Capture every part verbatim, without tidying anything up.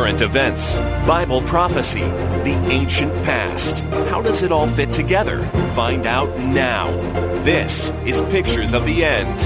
current events, Bible prophecy, the ancient past. How does it all fit together? Find out now. This is Pictures of the End.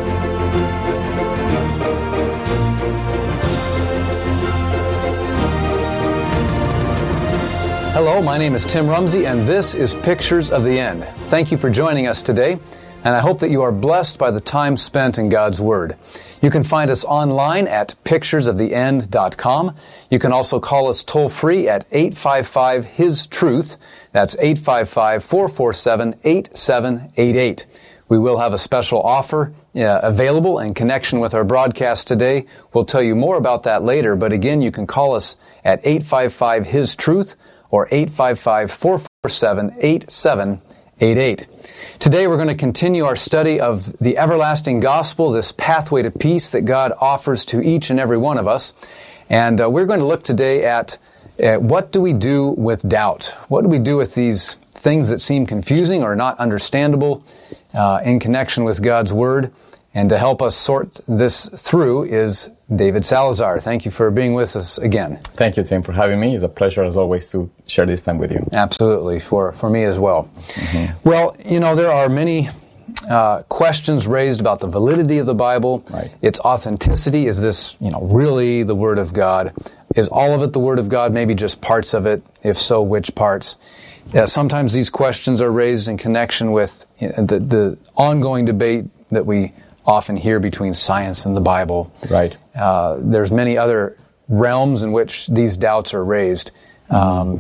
Hello, my name is Tim Rumsey, and this is Pictures of the End. Thank you for joining us today, and I hope that you are blessed by the time spent in God's Word. You can find us online at pictures of the end dot com. You can also call us toll-free at eight five five, H I S Truth. That's eight five five, four four seven, eight seven eight eight. We will have a special offer uh, available in connection with our broadcast today. We'll tell you more about that later, but again, you can call us at eight five five, H I S Truth or eight five five, four four seven, eight seven eight eight. Today we're going to continue our study of the everlasting gospel, this pathway to peace that God offers to each and every one of us. And uh, we're going to look today at uh, what do we do with doubt? What do we do with these things that seem confusing or not understandable uh, in connection with God's Word? And to help us sort this through is David Salazar. Thank you for being with us again. Thank you, Tim, for having me. It's a pleasure, as always, to share this time with you. Absolutely, for, for me as well. Mm-hmm. Well, you know, there are many uh, questions raised about the validity of the Bible, right. Its authenticity. Is this, you know, really the Word of God? Is all of it the Word of God? Maybe just parts of it? If so, which parts? Uh, sometimes these questions are raised in connection with you know, the, the ongoing debate that we often hear between science and the Bible. Right. Uh, there's many other realms in which these doubts are raised. Um,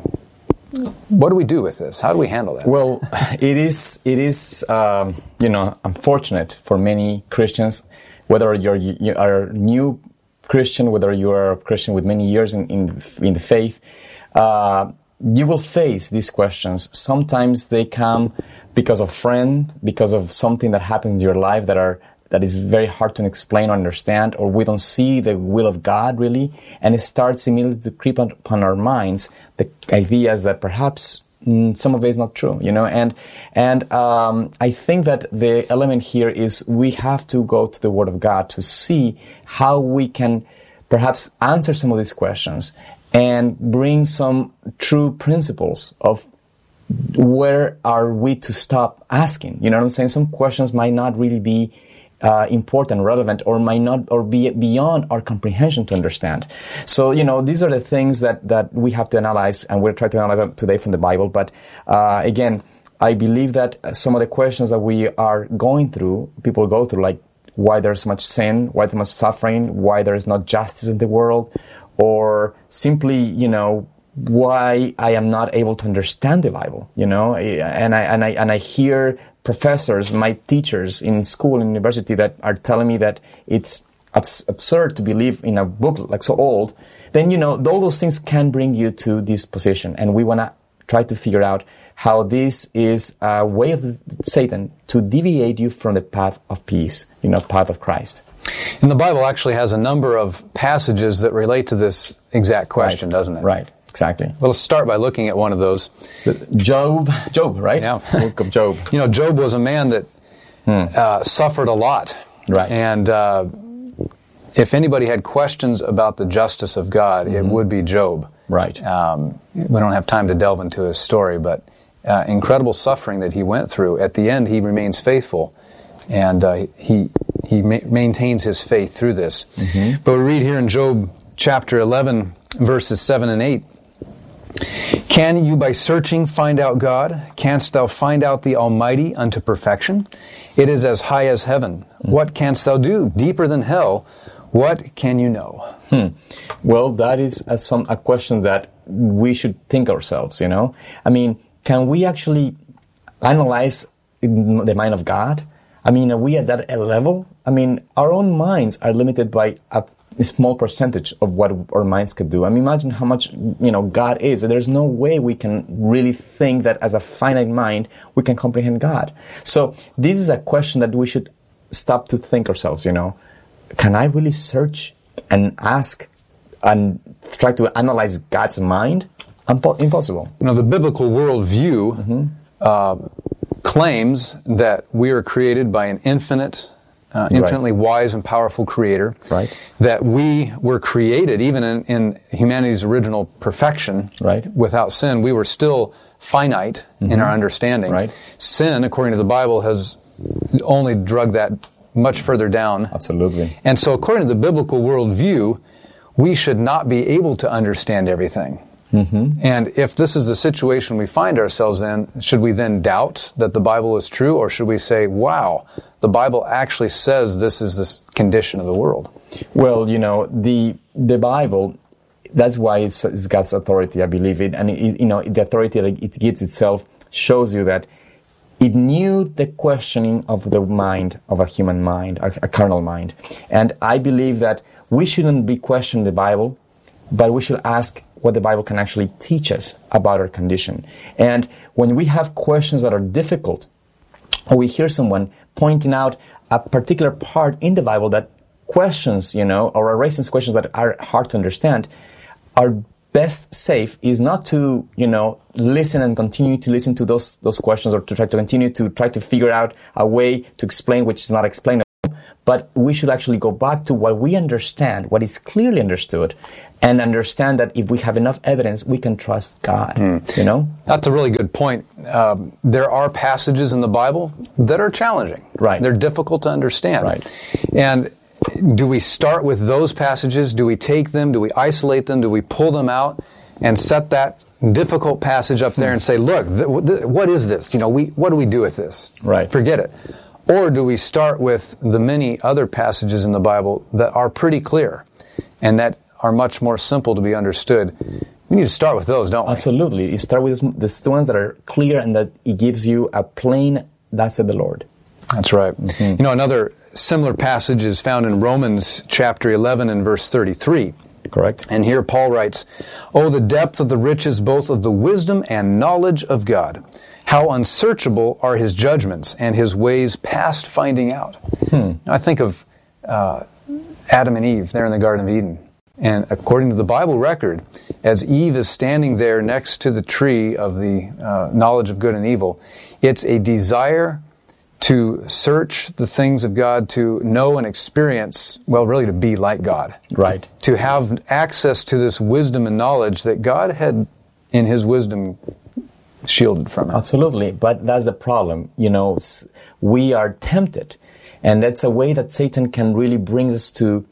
what do we do with this? How do we handle that? Well, it is it is um, you know unfortunate for many Christians, whether you're you are a new Christian, whether you are a Christian with many years in in, in the faith. Uh, you will face these questions. Sometimes they come because of friend, because of something that happens in your life that are that is very hard to explain or understand, or we don't see the will of God really, and it starts immediately to creep upon our minds the ideas that perhaps mm, some of it is not true, you know. And and um, I think that the element here is we have to go to the Word of God to see how we can perhaps answer some of these questions and bring some true principles of where are we to stop asking. You know what I'm saying? Some questions might not really be Uh, important, relevant, or might not, or be beyond our comprehension to understand. So, you know, these are the things that, that we have to analyze, and we're trying to analyze them today from the Bible. But, uh, again, I believe that some of the questions that we are going through, people go through, like why there's much sin, why there's much suffering, why there is not justice in the world, or simply, you know, why I am not able to understand the Bible, you know, and I, and I, and I hear professors, my teachers in school and university that are telling me that it's abs- absurd to believe in a book like so old, then, you know, all those things can bring you to this position. And we want to try to figure out how this is a way of Satan to deviate you from the path of peace, you know, path of Christ. And the Bible actually has a number of passages that relate to this exact question, right. doesn't it? Right. Exactly. Well, let's start by looking at one of those. Job, Job, right? Yeah. Book of Job. You know, Job was a man that hmm. uh, suffered a lot. Right. And uh, if anybody had questions about the justice of God, mm-hmm. it would be Job. Right. Um, we don't have time to delve into his story, but uh, incredible suffering that he went through. At the end, he remains faithful, and uh, he he ma- maintains his faith through this. Mm-hmm. But we read here in Job chapter eleven, verses seven and eight, "Can you by searching find out God? Canst thou find out the Almighty unto perfection? It is as high as heaven. What canst thou do? Deeper than hell. What can you know?" Hmm. Well, that is a, some, a question that we should think ourselves, you know. I mean, can we actually analyze the mind of God? I mean, are we at that level? I mean, our own minds are limited by a a small percentage of what our minds could do. I mean, imagine how much, you know, God is. There's no way we can really think that as a finite mind, we can comprehend God. So this is a question that we should stop to think ourselves, you know. Can I really search and ask and try to analyze God's mind? Impo- impossible. You know, the biblical worldview mm-hmm. uh, claims that we are created by an infinite uh, infinitely right. wise and powerful Creator. Right. That we were created, even in, in humanity's original perfection, right. without sin, we were still finite mm-hmm. in our understanding. Right. Sin, according to the Bible, has only drug that much further down. Absolutely. And so according to the biblical worldview, we should not be able to understand everything. Mm-hmm. And if this is the situation we find ourselves in, should we then doubt that the Bible is true, or should we say, wow, the Bible actually says this is the condition of the world? Well, you know, the the Bible, that's why it's, it's God's authority, I believe it. And, it, you know, the authority that it gives itself shows you that it knew the questioning of the mind, of a human mind, a, a carnal mind. And I believe that we shouldn't be questioning the Bible, but we should ask what the Bible can actually teach us about our condition. And when we have questions that are difficult, or we hear someone pointing out a particular part in the Bible that questions, you know, or raises questions that are hard to understand, our best safe is not to, you know, listen and continue to listen to those those questions, or to try to continue to try to figure out a way to explain which is not explainable. But we should actually go back to what we understand, what is clearly understood, and understand that if we have enough evidence, we can trust God, mm. you know? That's a really good point. Um, there are passages in the Bible that are challenging. Right. They're difficult to understand. Right. And do we start with those passages? Do we take them? Do we isolate them? Do we pull them out and set that difficult passage up there and say, look, th- th- what is this? You know, we what do we do with this? Right. Forget it. Or do we start with the many other passages in the Bible that are pretty clear and that are much more simple to be understood? We need to start with those, don't we? Absolutely. You start with the ones that are clear and that it gives you a plain, "Thus said the Lord." That's right. Mm-hmm. You know, another similar passage is found in Romans chapter eleven and verse thirty-three. Correct. And here Paul writes, "Oh, the depth of the riches both of the wisdom and knowledge of God. How unsearchable are His judgments and His ways past finding out." Hmm. I think of uh, Adam and Eve there in the Garden of Eden. And according to the Bible record, as Eve is standing there next to the tree of the uh, knowledge of good and evil, it's a desire to search the things of God, to know and experience, well, really to be like God. Right. To have access to this wisdom and knowledge that God had, in His wisdom, shielded from it. Absolutely. But that's the problem. You know, we are tempted. And that's a way that Satan can really bring us to,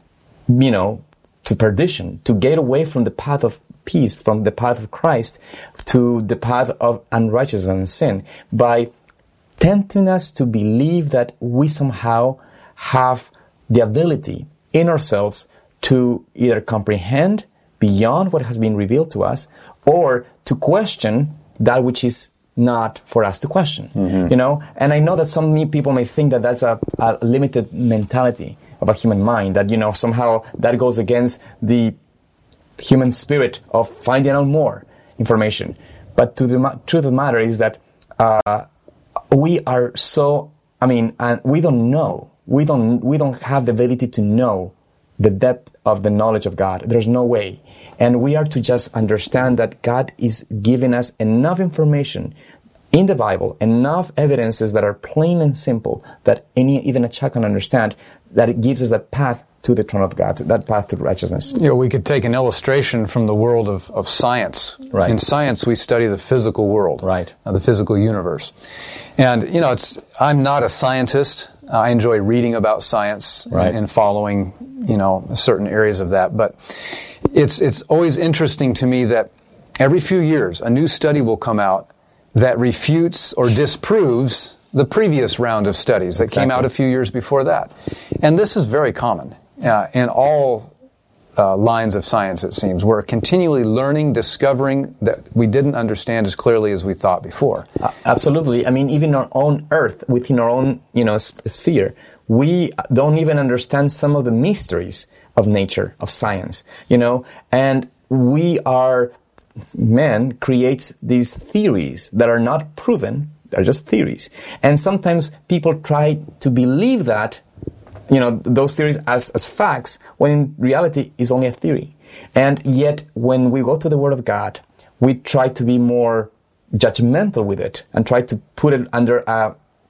you know, to perdition, to get away from the path of peace, from the path of Christ, to the path of unrighteousness and sin, by tempting us to believe that we somehow have the ability in ourselves to either comprehend beyond what has been revealed to us, or to question that which is not for us to question. Mm-hmm. You know, and I know that some people may think that that's a, a limited mentality of a human mind, that, you know, somehow that goes against the human spirit of finding out more information. But to the ma- truth of the matter is that uh, we are so, I mean, and we don't know. We don't, we don't have the ability to know the depth of the knowledge of God. There's no way. And we are to just understand that God is giving us enough information in the Bible, enough evidences that are plain and simple, that any, even a child can understand, that it gives us that path to the throne of God, that path to righteousness. You know, we could take an illustration from the world of, of science. Right. In science, we study the physical world. Right. Uh, the physical universe. And, you know, it's, I'm not a scientist. I enjoy reading about science right. and, and following, you know, certain areas of that. But it's it's always interesting to me that every few years a new study will come out that refutes or disproves the previous round of studies that exactly. came out a few years before that. And this is very common uh, in all uh, lines of science, it seems. We're continually learning, discovering that we didn't understand as clearly as we thought before. Uh, absolutely. I mean, even our own Earth, within our own, you know, sp- sphere, we don't even understand some of the mysteries of nature, of science, you know, and we are, man creates these theories that are not proven. They're just theories. And sometimes people try to believe that, you know, those theories as, as facts, when in reality is only a theory. And yet, when we go to the Word of God, we try to be more judgmental with it and try to put it under a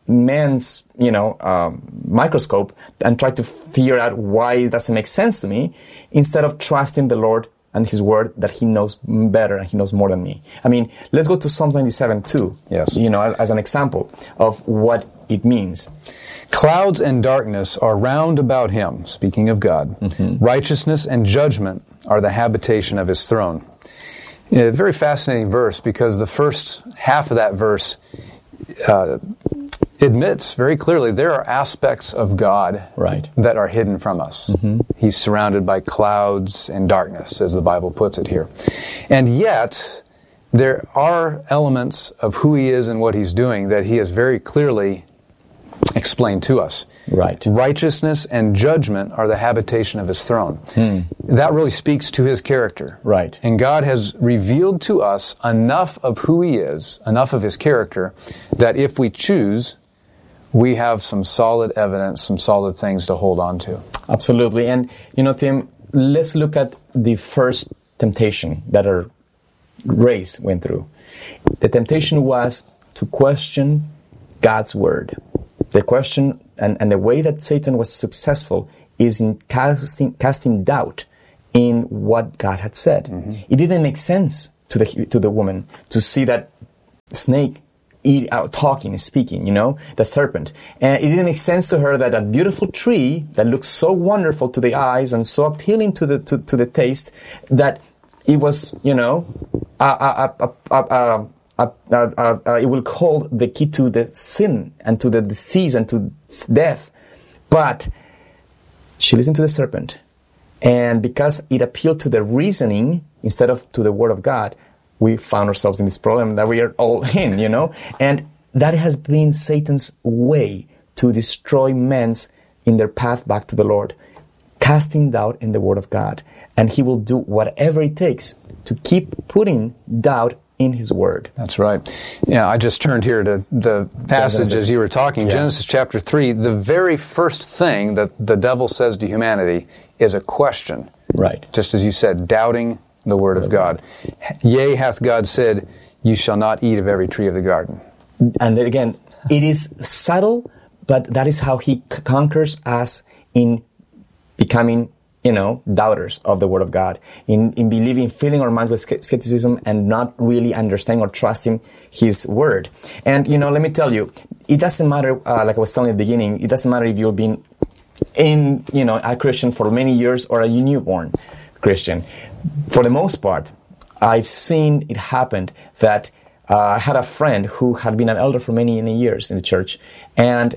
man's, you know, um, microscope and try to figure out why it doesn't make sense to me, instead of trusting the Lord and His Word that He knows better and He knows more than me. I mean, let's go to Psalm ninety-seven too. Yes. You know, as, as an example of what it means. Clouds and darkness are round about Him, speaking of God. Mm-hmm. Righteousness and judgment are the habitation of His throne. A very fascinating verse, because the first half of that verse uh, admits very clearly there are aspects of God right. that are hidden from us. Mm-hmm. He's surrounded by clouds and darkness, as the Bible puts it here. And yet, there are elements of who He is and what He's doing that He has very clearly explained to us. Right. Righteousness and judgment are the habitation of His throne. Hmm. That really speaks to His character. Right. And God has revealed to us enough of who He is, enough of His character, that if we choose, we have some solid evidence, some solid things to hold on to. Absolutely. And, you know, Tim, let's look at the first temptation that our race went through. The temptation was to question God's Word. The question and, and the way that Satan was successful is in casting, casting doubt in what God had said. Mm-hmm. It didn't make sense to the to the woman to see that snake eat out, talking, speaking, you know, the serpent. And it didn't make sense to her that that beautiful tree that looks so wonderful to the eyes and so appealing to the to, to the taste, that it was, you know, a, a, a, a, a Uh, uh, uh, uh, it will hold the key to the sin and to the disease and to death. But she listened to the serpent, and because it appealed to the reasoning instead of to the Word of God, we found ourselves in this problem that we are all in, you know. And that has been Satan's way to destroy men's in their path back to the Lord, casting doubt in the Word of God. And he will do whatever it takes to keep putting doubt in His Word. That's right. Yeah, I just turned here to the passage as you were talking. Yeah. Genesis chapter three, the very first thing that the devil says to humanity is a question. Right. Just as you said, doubting the Word of God. Yea, hath God said, you shall not eat of every tree of the garden. And then again, it is subtle, but that is how He c- conquers us in becoming, you know, doubters of the Word of God, in, in believing, filling our minds with skepticism and not really understanding or trusting His Word. And, you know, let me tell you, it doesn't matter, uh, like I was telling at the beginning, it doesn't matter if you've been in, you know, a Christian for many years or a newborn Christian. For the most part, I've seen it happen that uh, I had a friend who had been an elder for many, many years in the church, and,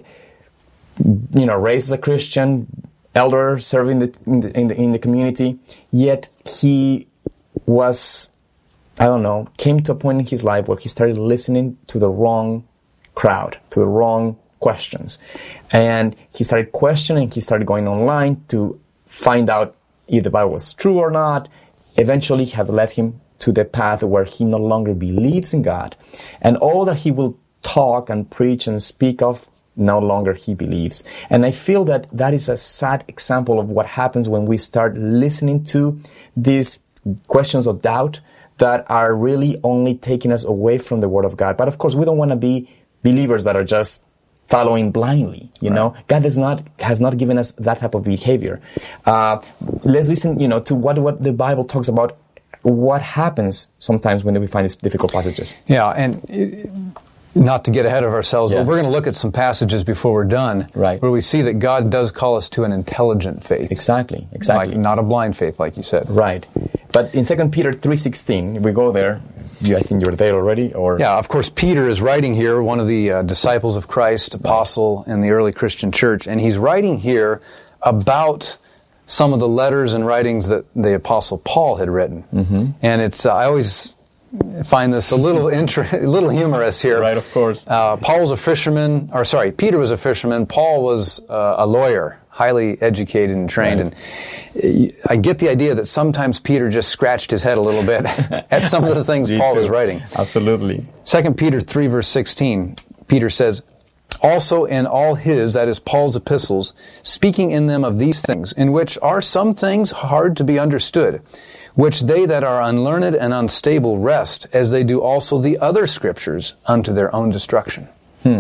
you know, raised as a Christian, elder, serving the, in, the, in the in the community, yet he was, I don't know, came to a point in his life where he started listening to the wrong crowd, to the wrong questions. And he started questioning, he started going online to find out if the Bible was true or not. Eventually had led him to the path where he no longer believes in God. And all that he will talk and preach and speak of, no longer he believes. And I feel that that is a sad example of what happens when we start listening to these questions of doubt that are really only taking us away from the Word of God. But of course, we don't want to be believers that are just following blindly, you right. know. God does not has not given us that type of behavior. Uh, let's listen, you know, to what, what the Bible talks about, what happens sometimes when we find these difficult passages. Yeah, and It, not to get ahead of ourselves, yeah. but we're going to look at some passages before we're done, right. where we see that God does call us to an intelligent faith. Exactly, exactly. Like, not a blind faith, like you said. Right. But in Second Peter three sixteen, we go there. You, I think you were there already, or yeah. Of course, Peter is writing here, one of the uh, disciples of Christ, apostle in the early Christian church, and he's writing here about some of the letters and writings that the apostle Paul had written. Mm-hmm. And it's uh, I always find this a little inter- a little humorous here. Right, of course. Uh, Paul was a fisherman, or sorry, Peter was a fisherman. Paul was uh, a lawyer, highly educated and trained. Right. And I get the idea that sometimes Peter just scratched his head a little bit at some of the things Paul too. was writing. Absolutely. Second Peter three, verse sixteen, Peter says, also in all his, that is Paul's epistles, speaking in them of these things, in which are some things hard to be understood, which they that are unlearned and unstable rest, as they do also the other scriptures, unto their own destruction. Hmm.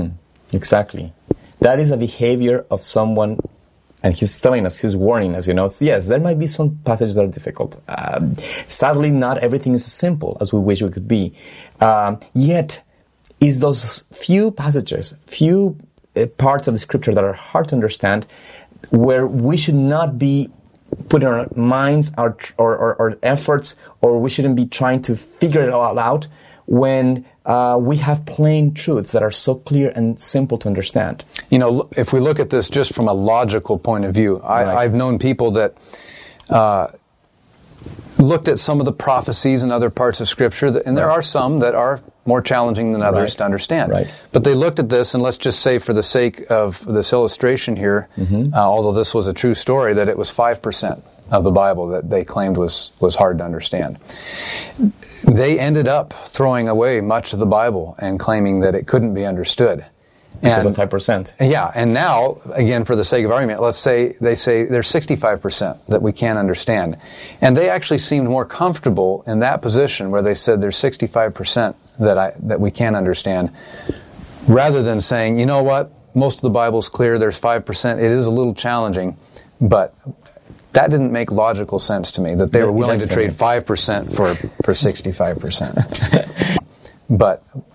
Exactly. That is a behavior of someone, and he's telling us, he's warning us, you know, yes, there might be some passages that are difficult. Um, sadly, not everything is as simple as we wish we could be. Um, yet, is those few passages, few uh, parts of the scripture that are hard to understand, where we should not be putting our minds, our or, or, or efforts, or we shouldn't be trying to figure it all out when uh, we have plain truths that are so clear and simple to understand. You know, if we look at this just from a logical point of view, I, Right. I've known people that uh, looked at some of the prophecies in other parts of Scripture, that, and there Right. are some that are more challenging than others Right. to understand. Right. But they looked at this, and let's just say for the sake of this illustration here, Mm-hmm. uh, although this was a true story, that it was five percent of the Bible that they claimed was, was hard to understand. They ended up throwing away much of the Bible and claiming that it couldn't be understood. Because And- of five percent. yeah, and now, again, for the sake of argument, let's say they say there's sixty-five percent that we can't understand. And they actually seemed more comfortable in that position where they said there's sixty-five percent that I that we can't understand, rather than saying, you know what, most of the Bible's clear, there's five percent, it is a little challenging, but that didn't make logical sense to me, that they were It willing to doesn't. trade five percent for, for sixty-five percent. But